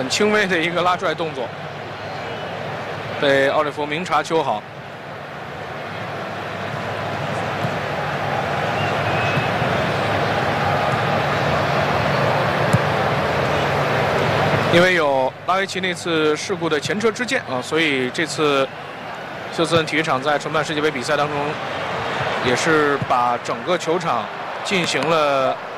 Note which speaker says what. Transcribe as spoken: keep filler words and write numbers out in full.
Speaker 1: 很轻微的一个拉拽动作，被奥利弗明察秋毫。因为有拉维奇那次事故的前车之鉴啊，所以这次休斯顿体育场在承办世界杯比赛当中，也是把整个球场进行了